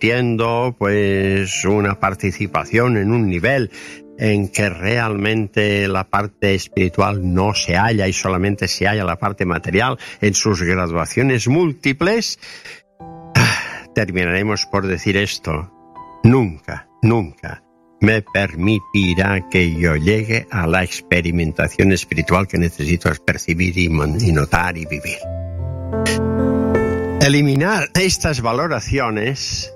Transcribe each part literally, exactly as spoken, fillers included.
sintiendo pues una participación en un nivel en que realmente la parte espiritual no se halla y solamente se halla la parte material en sus graduaciones múltiples, terminaremos por decir esto: nunca, nunca me permitirá que yo llegue a la experimentación espiritual que necesito percibir y, y notar y vivir. Eliminar estas valoraciones,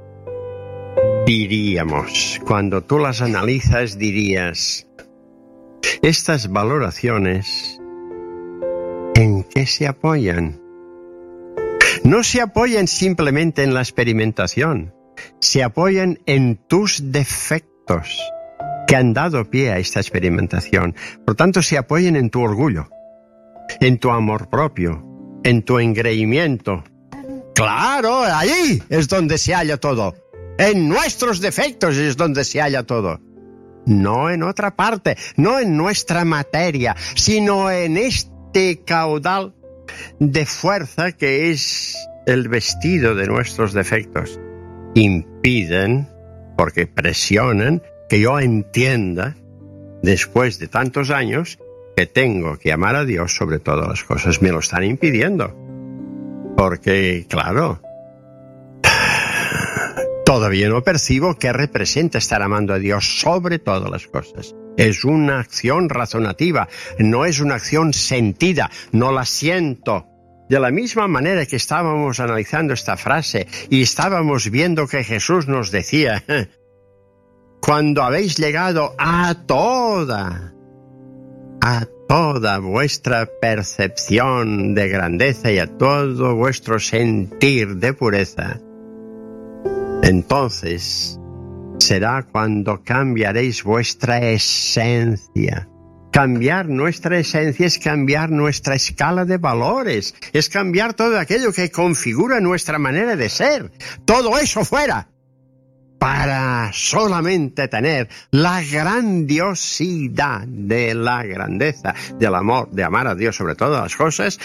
diríamos, cuando tú las analizas, dirías, estas valoraciones, ¿en qué se apoyan? No se apoyan simplemente en la experimentación, se apoyan en tus defectos que han dado pie a esta experimentación. Por tanto, se apoyan en tu orgullo, en tu amor propio, en tu engreimiento. ¡Claro! Allí es donde se halla todo. En nuestros defectos es donde se halla todo. No en otra parte, no en nuestra materia, sino en este caudal de fuerza que es el vestido de nuestros defectos. Impiden, porque presionan, que yo entienda, después de tantos años, que tengo que amar a Dios sobre todas las cosas. Me lo están impidiendo. Porque, claro, todavía no percibo qué representa estar amando a Dios sobre todas las cosas. Es una acción razonativa, no es una acción sentida, no la siento. De la misma manera que estábamos analizando esta frase y estábamos viendo que Jesús nos decía, cuando habéis llegado a toda, a toda vuestra percepción de grandeza y a todo vuestro sentir de pureza, entonces será cuando cambiaréis vuestra esencia. Cambiar nuestra esencia es cambiar nuestra escala de valores, es cambiar todo aquello que configura nuestra manera de ser. Todo eso fuera, para solamente tener la grandiosidad de la grandeza, del amor, de amar a Dios sobre todas las cosas,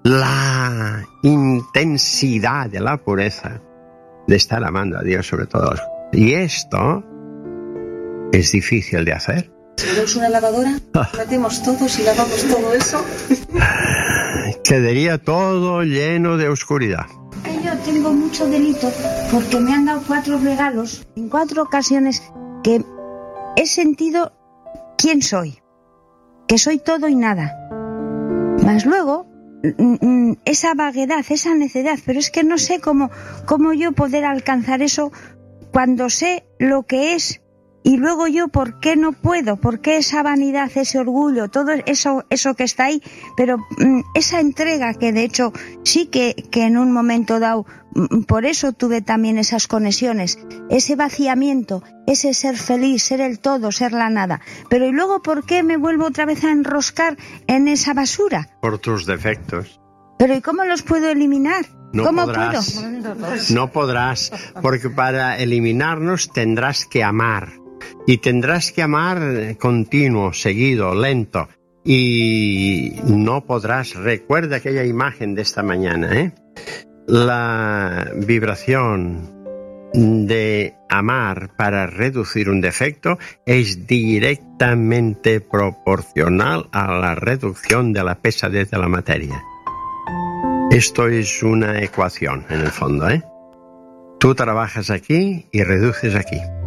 la intensidad de la pureza, de estar amando a Dios sobre todas las cosas. Y esto es difícil de hacer. Si tenemos una lavadora, metemos todos y lavamos todo eso. Quedaría todo lleno de oscuridad. Yo tengo mucho delito porque me han dado cuatro regalos en cuatro ocasiones que he sentido quién soy, que soy todo y nada. Más luego, esa vaguedad, esa necedad, pero es que no sé cómo, cómo yo poder alcanzar eso cuando sé lo que es. Y luego yo, ¿por qué no puedo? ¿Por qué esa vanidad, ese orgullo, todo eso eso que está ahí? Pero mmm, esa entrega que de hecho sí que, que en un momento dado, mmm, por eso tuve también esas conexiones, ese vaciamiento, ese ser feliz, ser el todo, ser la nada. Pero ¿y luego por qué me vuelvo otra vez a enroscar en esa basura? Por tus defectos. ¿Pero y cómo los puedo eliminar? No ¿Cómo podrás, puedo? No podrás, porque para eliminarnos tendrás que amar. Y tendrás que amar continuo, seguido, lento. Y no podrás, recuerda aquella imagen de esta mañana, ¿eh? La vibración de amar para reducir un defecto es directamente proporcional a la reducción de la pesadez de la materia. Esto es una ecuación, en el fondo, ¿eh? Tú trabajas aquí y reduces aquí.